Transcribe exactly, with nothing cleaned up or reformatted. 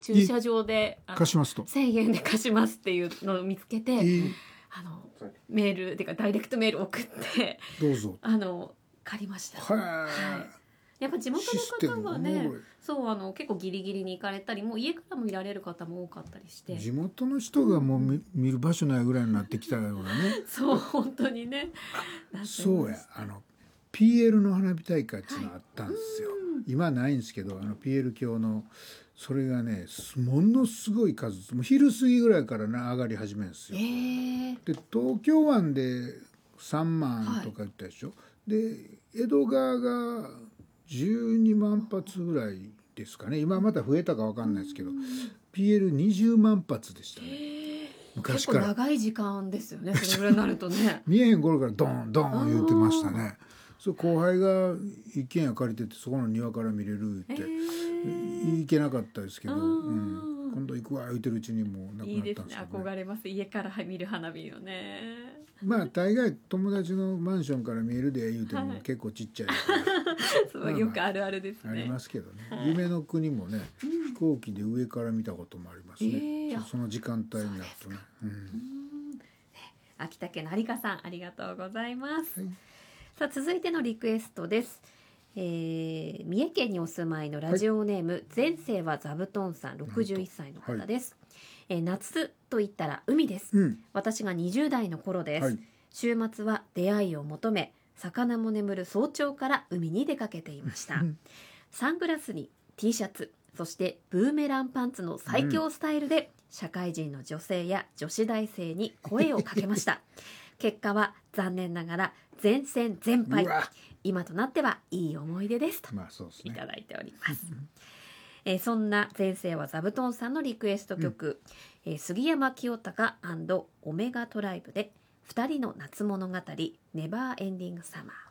駐車場であの貸しますとせんえんで貸しますっていうのを見つけて、 いいあのメールてかダイレクトメール送ってどうぞあの借りました。 はい、 はいやっぱ地元システムの方はおねもろいそうあの結構ギリギリに行かれたりもう家からもいられる方も多かったりして地元の人がもう 見, 見る場所ないぐらいになってきたようなねそう本当にねそうやあの ピーエル の花火大会っていうのがあったんですよ、 はい今はないんですけどあの ピーエル 教のそれがねものすごい数もう昼過ぎぐらいから、ね、上がり始めるんですよ、 えー、 で東京湾でさんまんとか言ったでしょ、はい、で江戸川がじゅうにまん発ぐらいですかね今また増えたか分かんないですけど ピーエルにじゅうまん発でしたね、昔から結構長い時間ですよねそれぐらいになるとね見えへん頃からドンドン言ってましたねそう後輩が一軒家借りててそこの庭から見れるって行けなかったですけど、うん、今度行くわ言ってるうちにもうなくなったんですけど、ね、 いいですね憧れます家から見る花火よねまあ大概友達のマンションから見えるで言うても結構ちっちゃいそう、まあ、よくあるあるですねありますけどね、 はい、 夢の国もね、うん、飛行機で上から見たこともありますね、 えー、 そ, その時間帯になるとね、うん、 秋田県の有香さんありがとうございます、 はい、さあ続いてのリクエストです、えー、三重県にお住まいのラジオネーム、はい、前世は座布団さんろくじゅういっさいの方です、はい、えー、夏と言ったら海です、うん、私がにじゅう代の頃です、はい、週末は出会いを求め魚も眠る早朝から海に出かけていましたサングラスに T シャツそしてブーメランパンツの最強スタイルで、うん、社会人の女性や女子大生に声をかけました結果は残念ながら全戦全敗今となってはいい思い出ですと、 まあそうですね、 いただいておりますえー、そんな前世は座布団さんのリクエスト曲、うんえー、杉山清隆&オメガトライブでふたりの夏物語ネバーエンディングサマー